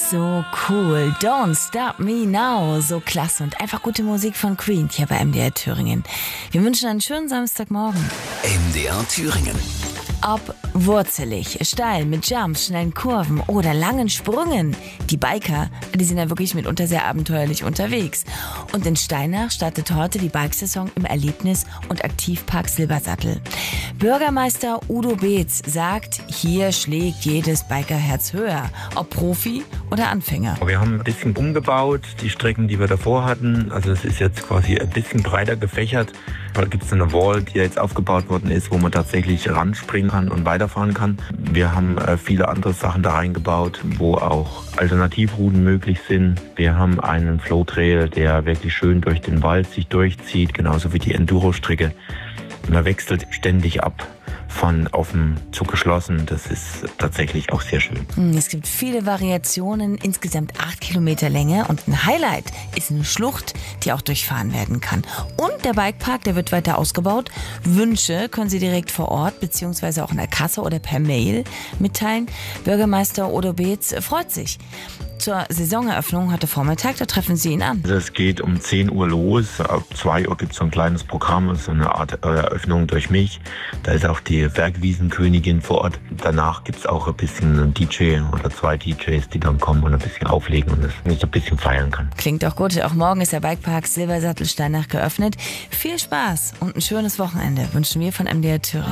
So cool. Don't Stop Me Now. So klasse und einfach gute Musik von Queen hier bei MDR Thüringen. Wir wünschen einen schönen Samstagmorgen. MDR Thüringen. Ob wurzelig, steil, mit Jumps, schnellen Kurven oder langen Sprüngen. Die Biker, die sind ja wirklich mitunter sehr abenteuerlich unterwegs. Und in Steinach startet heute die Bikesaison im Erlebnis- und Aktivpark Silbersattel. Bürgermeister Udo Beetz sagt, hier schlägt jedes Bikerherz höher, ob Profi oder Anfänger. Wir haben ein bisschen umgebaut, die Strecken, die wir davor hatten. Also es ist jetzt quasi ein bisschen breiter gefächert. Da gibt es eine Wall, die jetzt aufgebaut worden ist, wo man tatsächlich ranspringen kann und weiterfahren kann. Wir haben viele andere Sachen da reingebaut, wo auch Alternativrouten möglich sind. Wir haben einen Flow-Trail, der wirklich schön durch den Wald sich durchzieht, genauso wie die Enduro-Strecke. Man wechselt ständig ab von offen zu geschlossen. Das ist tatsächlich auch sehr schön. Es gibt viele Variationen, insgesamt 8 Kilometer Länge und ein Highlight ist eine Schlucht, die auch durchfahren werden kann. Und der Bikepark, der wird weiter ausgebaut. Wünsche können Sie direkt vor Ort beziehungsweise auch in der Kasse oder per Mail mitteilen. Bürgermeister Udo Beetz freut sich. Zur Saisoneröffnung heute Vormittag, da treffen Sie ihn an. Es geht um 10 Uhr los. Ab 2 Uhr gibt es so ein kleines Programm, so eine Art Eröffnung durch mich. Da ist auch die Bergwiesenkönigin vor Ort. Danach gibt es auch ein bisschen einen DJ oder 2 DJs, die dann kommen und ein bisschen auflegen und das nicht ein bisschen feiern kann. Klingt auch gut. Auch morgen ist der Bikepark Silbersattel Steinach geöffnet. Viel Spaß und ein schönes Wochenende wünschen wir von MDR Thüringen.